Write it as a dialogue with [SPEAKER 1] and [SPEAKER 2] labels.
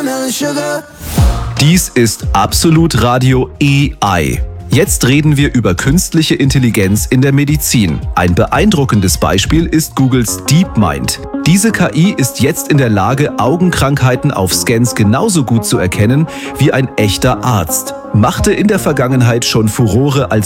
[SPEAKER 1] watermelon sugar.
[SPEAKER 2] Dies ist Absolut Radio AI. Jetzt reden wir über künstliche Intelligenz in der Medizin. Ein beeindruckendes Beispiel ist Googles DeepMind. Diese KI ist jetzt in der Lage, Augenkrankheiten auf Scans genauso gut zu erkennen wie ein echter Arzt. Machte in der Vergangenheit schon Furore, als